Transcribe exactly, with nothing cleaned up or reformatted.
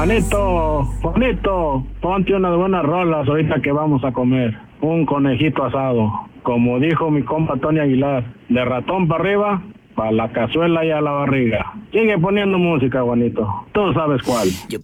Juanito, Juanito, ponte unas buenas rolas ahorita que vamos a comer. Un conejito asado. Como dijo mi compa Tony Aguilar, de ratón para arriba, para la cazuela y a la barriga. Sigue poniendo música, Juanito. Tú sabes cuál. Yo